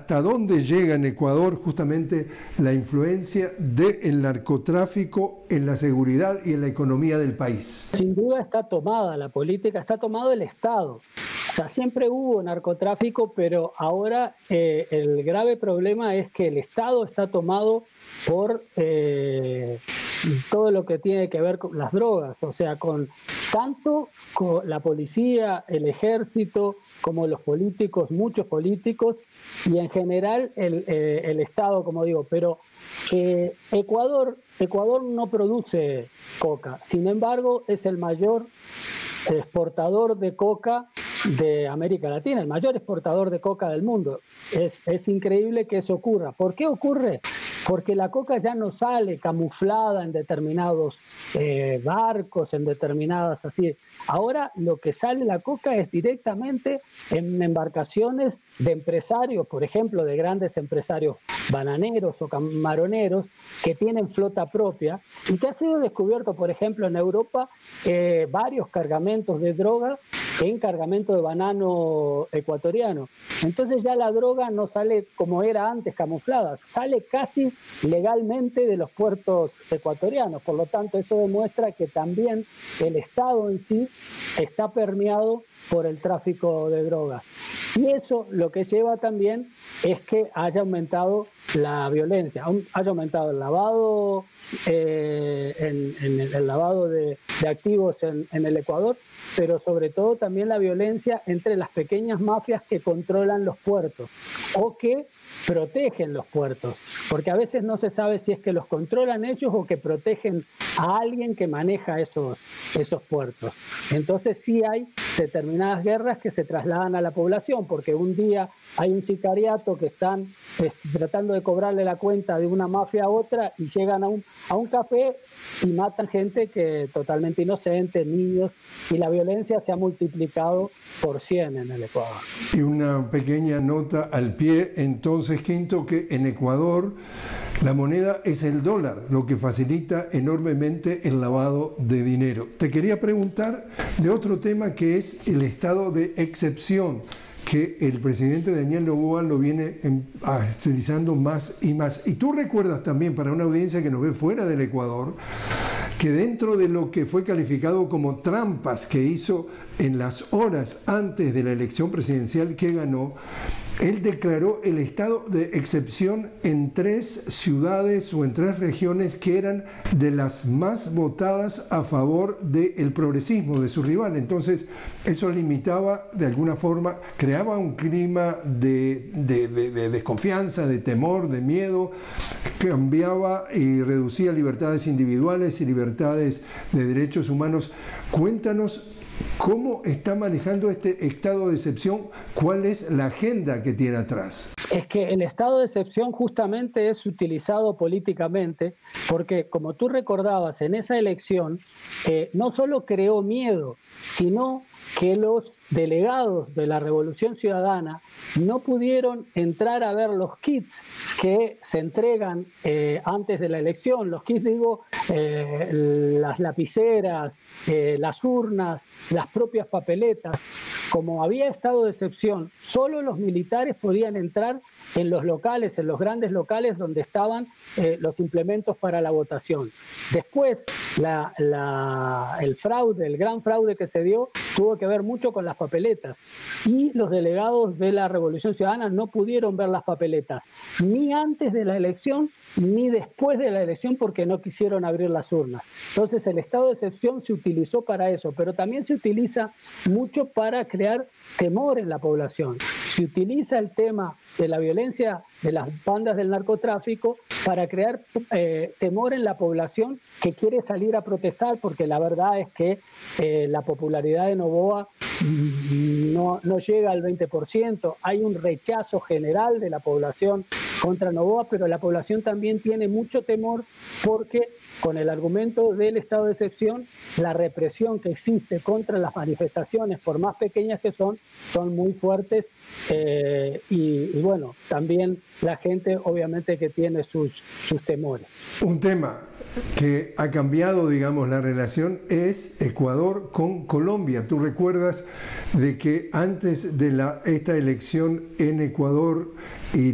hasta dónde llega en Ecuador justamente la influencia del narcotráfico en la seguridad y en la economía del país. Sin duda está tomada la política, está tomado el Estado. O sea, siempre hubo narcotráfico, pero ahora el grave problema es que el Estado está tomado por todo lo que tiene que ver con las drogas, o sea, tanto con la policía, el ejército, como los políticos, muchos políticos, y en general el Estado, como digo. Pero Ecuador no produce coca, sin embargo es el mayor exportador de coca de América Latina, el mayor exportador de coca del mundo. Es increíble que eso ocurra. ¿Por qué ocurre? Porque la coca ya no sale camuflada en determinados barcos, en determinadas así. Ahora lo que sale la coca es directamente en embarcaciones de empresarios, por ejemplo, de grandes empresarios bananeros o camaroneros que tienen flota propia y que ha sido descubierto, por ejemplo, en Europa varios cargamentos de droga en cargamento de banano ecuatoriano. Entonces ya la droga no sale como era antes camuflada, sale casi legalmente de los puertos ecuatorianos. Por lo tanto, eso demuestra que también el Estado en sí está permeado por el tráfico de drogas. Y eso lo que lleva también es que haya aumentado la violencia, haya aumentado el lavado, el lavado de activos en el Ecuador, pero sobre todo también la violencia entre las pequeñas mafias que controlan los puertos o que protegen los puertos, porque a veces no se sabe si es que los controlan ellos o que protegen a alguien que maneja esos puertos. Entonces sí hay determinadas guerras que se trasladan a la población, porque un día hay un sicariato que están tratando de cobrarle la cuenta de una mafia a otra y llegan a un café y matan gente que totalmente inocente, niños, y la violencia se ha multiplicado por 100 en el Ecuador. Y una pequeña nota al pie, entonces, Quinto, que en Ecuador la moneda es el dólar, lo que facilita enormemente el lavado de dinero. Te quería preguntar de otro tema que es el estado de excepción, que el presidente Daniel Noboa lo viene utilizando más y más. Y tú recuerdas también, para una audiencia que nos ve fuera del Ecuador, que dentro de lo que fue calificado como trampas que hizo en las horas antes de la elección presidencial que ganó, él declaró el estado de excepción en 3 ciudades o en 3 regiones que eran de las más votadas a favor del progresismo de su rival. Entonces eso limitaba de alguna forma, creaba un clima de desconfianza, de temor, de miedo, cambiaba y reducía libertades individuales y libertades de derechos humanos. Cuéntanos ¿cómo está manejando este estado de excepción? ¿Cuál es la agenda que tiene atrás? Es que el estado de excepción justamente es utilizado políticamente porque, como tú recordabas, en esa elección no solo creó miedo, sino que los delegados de la Revolución Ciudadana no pudieron entrar a ver los kits que se entregan antes de la elección. Los kits, digo, las lapiceras, las urnas, las propias papeletas. Como había estado de excepción, solo los militares podían entrar en los locales, en los grandes locales donde estaban los implementos para la votación. Después, el fraude, el gran fraude que se dio, tuvo que ver mucho con las papeletas. Y los delegados de la Revolución Ciudadana no pudieron ver las papeletas, ni antes de la elección, ni después de la elección, porque no quisieron abrir las urnas. Entonces, el estado de excepción se utilizó para eso, pero también se utiliza mucho para crear temor en la población. Se utiliza el tema de la violencia de las bandas del narcotráfico para crear temor en la población que quiere salir a protestar, porque la verdad es que la popularidad de Noboa no llega al 20%. Hay un rechazo general de la población contra Noboa, pero la población también tiene mucho temor porque, con el argumento del estado de excepción, la represión que existe contra las manifestaciones, por más pequeñas que son muy fuertes, y bueno, también la gente obviamente que tiene sus temores. Un tema que ha cambiado, digamos, la relación es Ecuador con Colombia. Tú recuerdas de que antes de esta elección en Ecuador y